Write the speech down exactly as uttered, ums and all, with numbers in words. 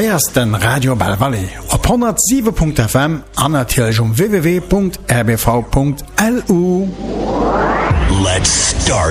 eiersten Radio Bell Valley op honderd sieben Punkt F M an natürlich um w w w Punkt r b v Punkt l u. Let's start